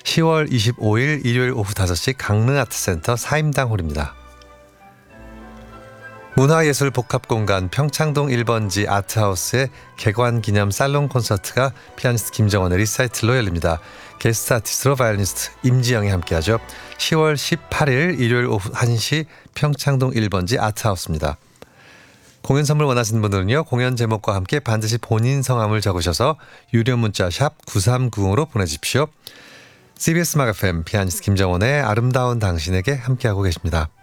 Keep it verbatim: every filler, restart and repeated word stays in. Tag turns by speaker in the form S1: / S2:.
S1: 시월 이십오일 일요일 오후 다섯 시 강릉아트센터 사임당홀입니다. 문화예술복합공간 평창동 일 번지 아트하우스의 개관기념 살롱 콘서트가 피아니스트 김정원의 리사이틀로 열립니다. 게스트 아티스트로 바이올리니스트 임지영이 함께하죠. 시월 십팔일 일요일 오후 한 시 평창동 일 번지 아트하우스입니다. 공연 선물 원하시는 분들은요. 공연 제목과 함께 반드시 본인 성함을 적으셔서 유료 문자 샵 구삼구공으로 보내주십시오. 씨비에스 음악 에프엠 피아니스트 김정원의 아름다운 당신에게 함께하고 계십니다.